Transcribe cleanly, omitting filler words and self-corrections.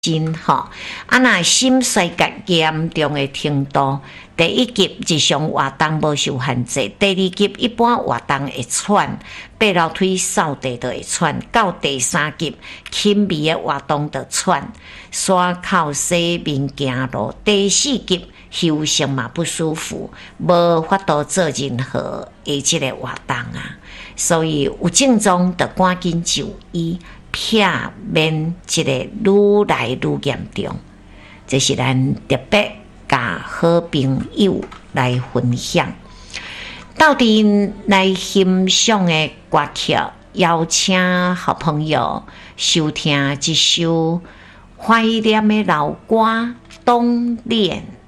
心吼，若心衰竭严重的程度，第一级日常活动无受限制，第二级一般活动会喘，爬楼梯、扫地都会喘，到第三级轻微的活动就喘，山口洗面行路，第四级休息嘛不舒服，无法度做任何的即个活动啊，所以有症状就赶紧就医。避免即个愈来愈严重，这是咱特别甲好朋友来分享。到底来欣赏的歌曲，邀请好朋友收听一首怀念的老歌《冬恋》。